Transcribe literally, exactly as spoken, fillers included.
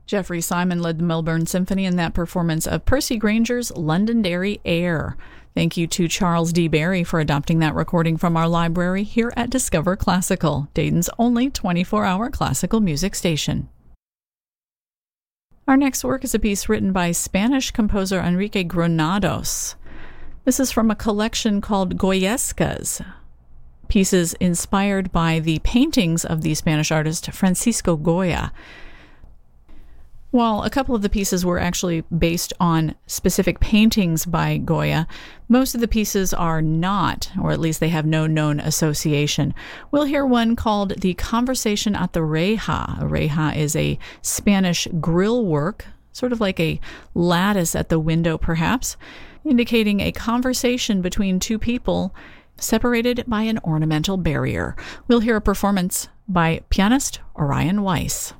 Jeffrey Simon led the Melbourne Symphony in that performance of Percy Granger's Londonderry Air. Thank you to Charles D. Barry for adopting that recording from our library here at Discover Classical, Dayton's only twenty-four hour classical music station. Our next work is a piece written by Spanish composer Enrique Granados. This is from a collection called Goyescas, pieces inspired by the paintings of the Spanish artist Francisco Goya. While a couple of the pieces were actually based on specific paintings by Goya, most of the pieces are not, or at least they have no known association. We'll hear one called The Conversation at the Reja. A reja is a Spanish grill work, sort of like a lattice at the window perhaps, indicating a conversation between two people separated by an ornamental barrier. We'll hear a performance by pianist Orion Weiss.